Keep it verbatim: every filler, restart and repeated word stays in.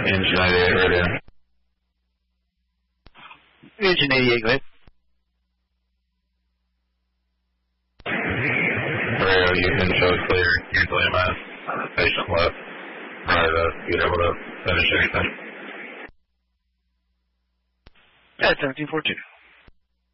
Engine ninety-eight, right in. Engine eighty-eight, go ahead. Radio, you can show clear. Usually I'm at patient left. Prior to being able to finish anything. Yeah, seventeen four two.